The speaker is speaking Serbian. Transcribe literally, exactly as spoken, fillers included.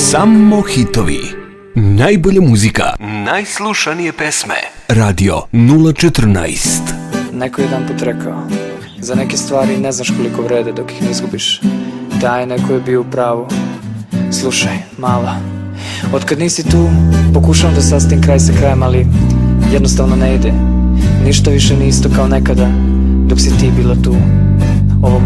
Samo hitovi, najbolja muzika, najslušanije pesme. Radio nula četrnaest. Neko je jedan put rekao, za neke stvari ne znaš koliko vrede dok ih ne izgubiš. Taj neko je bio u pravu. Slušaj, mala, otkad nisi tu, pokušavam da sastim kraj sa krajem, ali jednostavno ne ide. Ništa više nije isto kao nekada, dok si ti bila tu.